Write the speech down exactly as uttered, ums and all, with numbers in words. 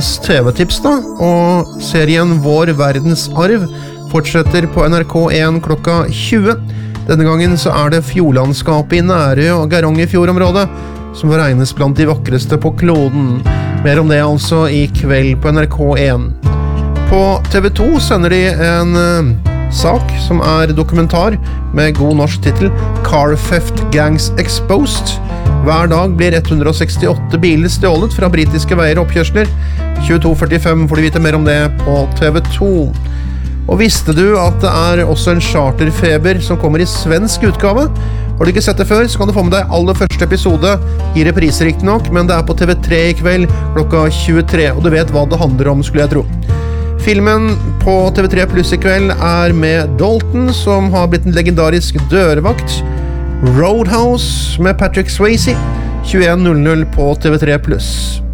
T V-tips da, og serien Vår verdensarv fortsetter på N R K en klokka tjue. Denne gangen så er det fjordlandskapet i Nærøy og Geiranger-fjordområdet som regnes blant de vakreste på kloden. Mer om det altså i kveld på N R K en. På T V to sender de en uh, sak som er dokumentar med god norsk titel Car Theft Gangs Exposed. Hver dag blir ett hundre sekstiåtte biler stjålet fra britiske veier og oppkjørsler. tjueto førtifem får du vite mer om det på T V to. Og visste du at det er også en charterfeber som kommer i svensk utgave? Har du ikke sett det før, så kan du få med deg aller første episode i repriser riktig nok, men det er på T V tre i kveld klokka tjuetre, og du vet hva det handler om, skulle jeg tro. Filmen på T V tre pluss i kveld er med Dalton, som har blitt en legendarisk dørvakt. Roadhouse med Patrick Swayze, tjueen null null på T V tre pluss.